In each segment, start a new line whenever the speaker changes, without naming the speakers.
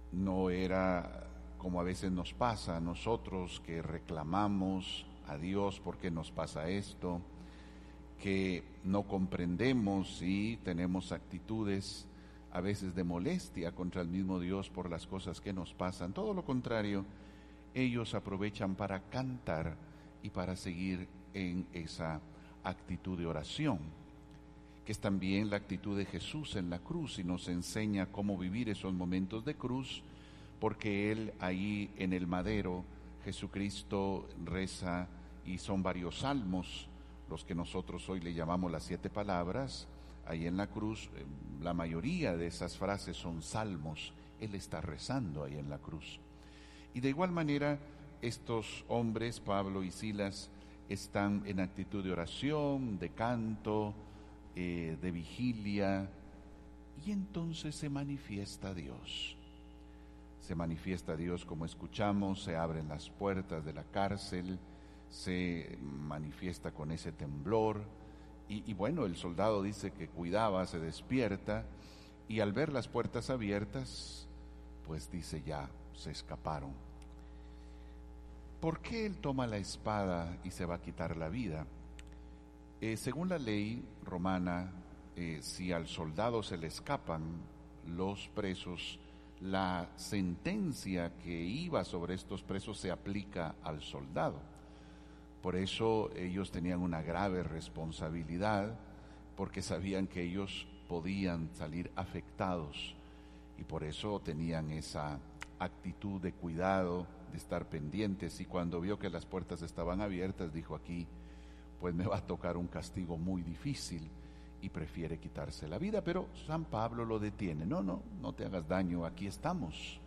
no era como a veces nos pasa a nosotros, que reclamamos a Dios por qué nos pasa esto, que no comprendemos y tenemos actitudes a veces de molestia contra el mismo Dios por las cosas que nos pasan. Todo lo contrario, ellos aprovechan para cantar y para seguir en esa actitud de oración, que es también la actitud de Jesús en la cruz, y nos enseña cómo vivir esos momentos de cruz, porque Él ahí en el madero, Jesucristo reza, y son varios salmos, los que nosotros hoy le llamamos las 7 palabras. Ahí en la cruz, la mayoría de esas frases son salmos. Él está rezando ahí en la cruz. Y de igual manera, estos hombres, Pablo y Silas, están en actitud de oración, de canto, de vigilia, y entonces se manifiesta Dios. Se manifiesta Dios, como escuchamos, se abren las puertas de la cárcel, se manifiesta con ese temblor, y bueno, el soldado dice que cuidaba, se despierta, y al ver las puertas abiertas, pues dice, ya se escaparon. ¿Por qué él toma la espada y se va a quitar la vida? Según la ley romana, si al soldado se le escapan los presos, la sentencia que iba sobre estos presos se aplica al soldado. Por eso ellos tenían una grave responsabilidad, porque sabían que ellos podían salir afectados, y por eso tenían esa actitud de cuidado, de estar pendientes. Y cuando vio que las puertas estaban abiertas, dijo, aquí pues me va a tocar un castigo muy difícil, y prefiere quitarse la vida. Pero San Pablo lo detiene. No te hagas daño, aquí estamos.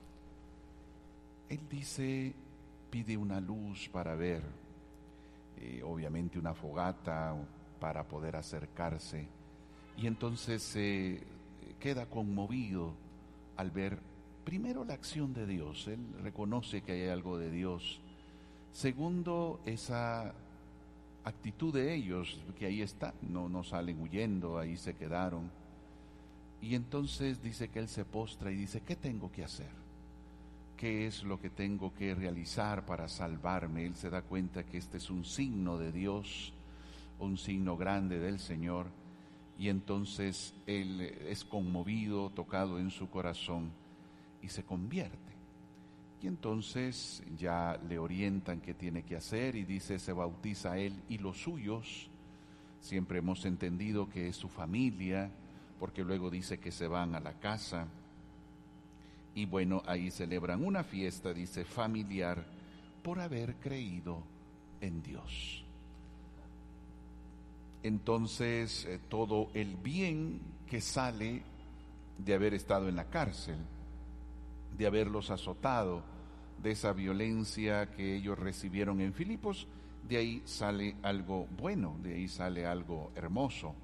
Él dice, pide una luz para ver, obviamente una fogata para poder acercarse, y entonces se queda conmovido al ver primero la acción de Dios. Él reconoce que hay algo de Dios. Segundo, esa actitud de ellos, que ahí está, no salen huyendo, ahí se quedaron. Y entonces dice que él se postra y dice, ¿qué tengo que hacer? ¿Qué es lo que tengo que realizar para salvarme? Él se da cuenta que este es un signo de Dios, un signo grande del Señor, y entonces él es conmovido, tocado en su corazón, y se convierte. Y entonces ya le orientan qué tiene que hacer, y dice, se bautiza él y los suyos. Siempre hemos entendido que es su familia, porque luego dice que se van a la casa. Y bueno, ahí celebran una fiesta, dice, familiar, por haber creído en Dios. Entonces, todo el bien que sale de haber estado en la cárcel, de haberlos azotado, de esa violencia que ellos recibieron en Filipos, de ahí sale algo bueno, de ahí sale algo hermoso.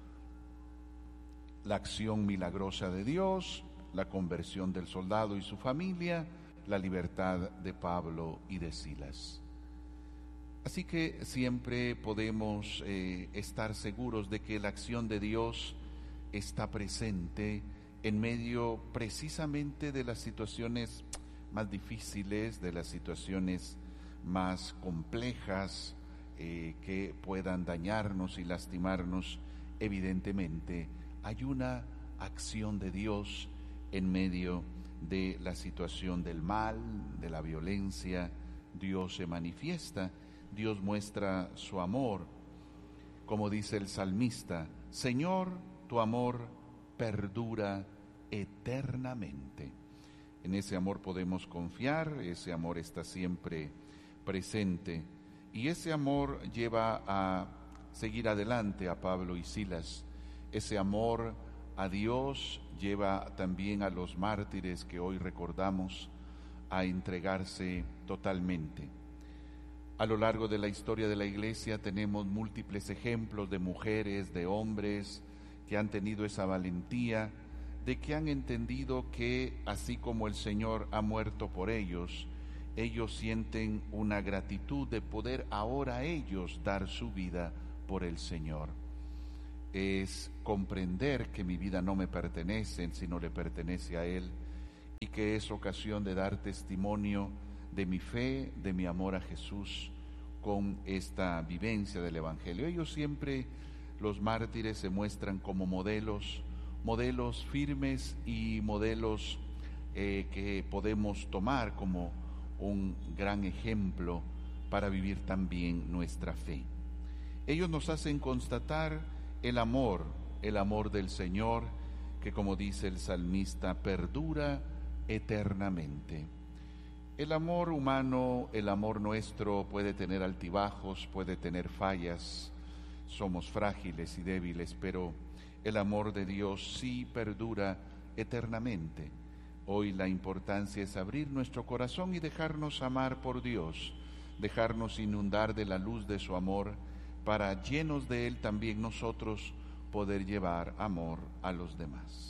La acción milagrosa de Dios, la conversión del soldado y su familia, la libertad de Pablo y de Silas. Así que siempre podemos estar seguros de que la acción de Dios está presente en medio precisamente de las situaciones más difíciles, de las situaciones más complejas que puedan dañarnos y lastimarnos. Evidentemente hay una acción de Dios en medio de la situación del mal, de la violencia. Dios se manifiesta, Dios muestra su amor, como dice el salmista, Señor, tu amor perdura eternamente. En ese amor podemos confiar, ese amor está siempre presente, y ese amor lleva a seguir adelante a Pablo y Silas. Ese amor a Dios lleva también a los mártires que hoy recordamos a entregarse totalmente. A lo largo de la historia de la Iglesia tenemos múltiples ejemplos de mujeres, de hombres que han tenido esa valentía, de que han entendido que así como el Señor ha muerto por ellos, ellos sienten una gratitud de poder ahora ellos dar su vida por el Señor. Es comprender que mi vida no me pertenece, sino le pertenece a Él, y que es ocasión de dar testimonio de mi fe, de mi amor a Jesús con esta vivencia del Evangelio. Ellos siempre, los mártires, se muestran como modelos firmes y modelos que podemos tomar como un gran ejemplo para vivir también nuestra fe. Ellos nos hacen constatar el amor del Señor, que, como dice el salmista, perdura eternamente. El amor humano, el amor nuestro, puede tener altibajos, puede tener fallas, somos frágiles y débiles, pero el amor de Dios sí perdura eternamente. Hoy la importancia es abrir nuestro corazón y dejarnos amar por Dios, dejarnos inundar de la luz de su amor, para, llenos de él, también nosotros poder llevar amor a los demás.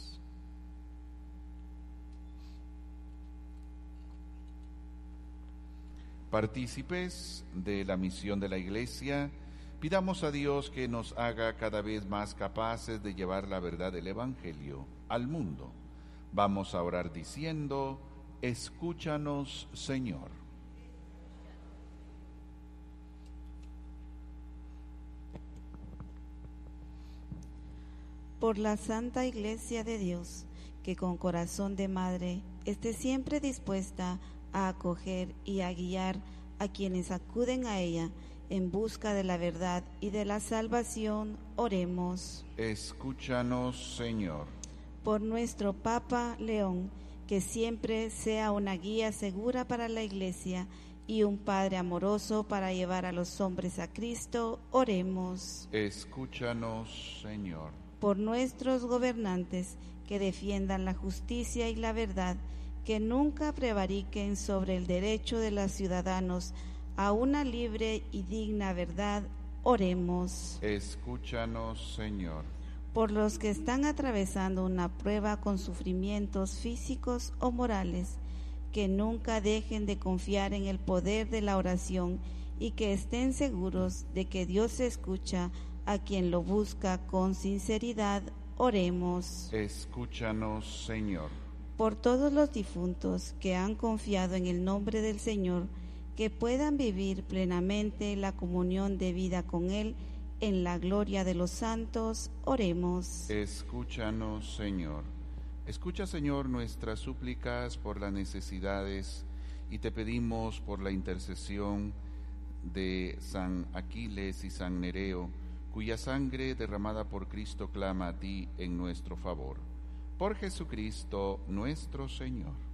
Partícipes de la misión de la Iglesia, pidamos a Dios que nos haga cada vez más capaces de llevar la verdad del Evangelio al mundo. Vamos a orar diciendo: escúchanos, Señor.
Por la Santa Iglesia de Dios, que con corazón de madre esté siempre dispuesta a acoger y a guiar a quienes acuden a ella en busca de la verdad y de la salvación, oremos.
Escúchanos, Señor.
Por nuestro Papa León, que siempre sea una guía segura para la Iglesia y un Padre amoroso para llevar a los hombres a Cristo, oremos.
Escúchanos, Señor.
Por nuestros gobernantes, que defiendan la justicia y la verdad, que nunca prevariquen sobre el derecho de los ciudadanos a una libre y digna verdad, oremos.
Escúchanos, Señor.
Por los que están atravesando una prueba con sufrimientos físicos o morales, que nunca dejen de confiar en el poder de la oración y que estén seguros de que Dios escucha a quien lo busca con sinceridad, oremos.
Escúchanos, Señor.
Por todos los difuntos que han confiado en el nombre del Señor, que puedan vivir plenamente la comunión de vida con Él en la gloria de los santos, oremos.
Escúchanos, Señor. Escucha, Señor, nuestras súplicas por las necesidades, y te pedimos por la intercesión de San Aquiles y San Nereo, cuya sangre derramada por Cristo clama a ti en nuestro favor. Por Jesucristo nuestro Señor.